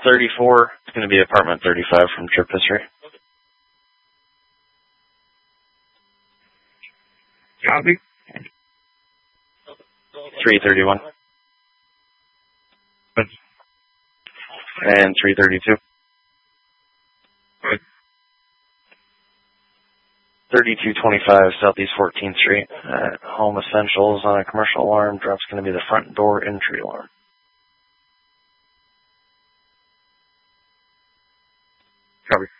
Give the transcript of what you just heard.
34. It's going to be apartment 35 from trip history. Copy. 331. And 332. 3225 Southeast 14th Street. Home Essentials on a commercial alarm. Drop's going to be the front door entry alarm. Copy.